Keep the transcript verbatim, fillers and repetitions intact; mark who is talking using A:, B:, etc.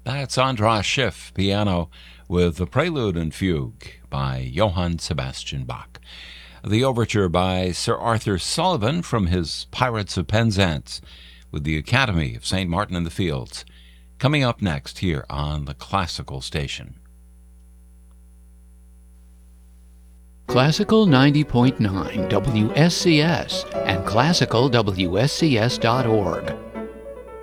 A: That's Andras Schiff, piano, with the Prelude and Fugue by Johann Sebastian Bach. The overture by Sir Arthur Sullivan from his Pirates of Penzance with the Academy of Saint Martin in the Fields. Coming up next here on the Classical Station.
B: Classical ninety point nine W S C S and classical W S C S dot org.